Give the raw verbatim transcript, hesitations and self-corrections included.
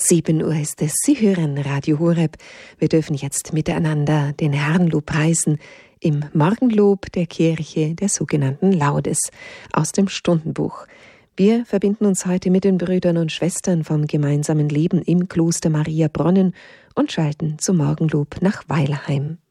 Sieben Uhr ist es. Sie hören Radio Horeb. Wir dürfen jetzt miteinander den Herrn lobpreisen im Morgenlob der Kirche der sogenannten Laudes aus dem Stundenbuch. Wir verbinden uns heute mit den Brüdern und Schwestern vom gemeinsamen Leben im Kloster Mariabronnen und schalten zum Morgenlob nach Weilheim.